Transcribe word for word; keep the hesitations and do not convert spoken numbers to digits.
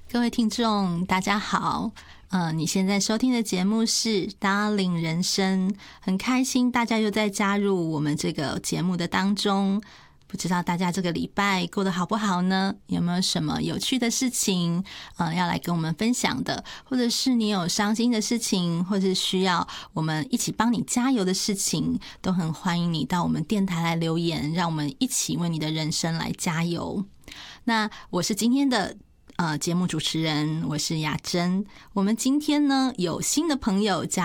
各位听众大家好，呃，你现在收听的节目是 Darling 人生，很开心大家又在加入我们这个节目的当中。不知道大家这个礼拜过得好不好呢？有没有什么有趣的事情呃，要来跟我们分享的，或者是你有伤心的事情，或是需要我们一起帮你加油的事情，都很欢迎你到我们电台来留言，让我们一起为你的人生来加油。那我是今天的呃节目主持人，我是雅珍。我们今天呢有新的朋友加